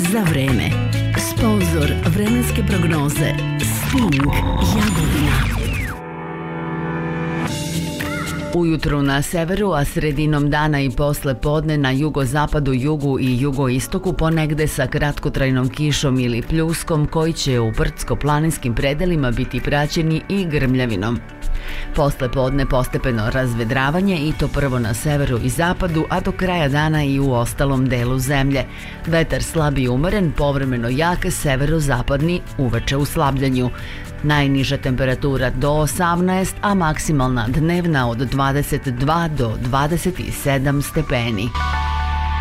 za vreme. Sponzor vremenske prognoze Sting Jagodina. Ujutru na severu, a sredinom dana i posle podne na jugozapadu, jugu i jugoistoku ponegde sa kratkotrajnom kišom ili pljuskom koji će u brdsko-planinskim predelima biti praćeni i grmljavinom. Posle podne postepeno razvedravanje i to prvo na severu i zapadu, a do kraja dana i u ostalom delu zemlje. Vetar slab i umeren, povremeno jak, severozapadni, uveče u slabljenju. Najniža temperatura do 18, a maksimalna dnevna od 22 do 27 stepeni.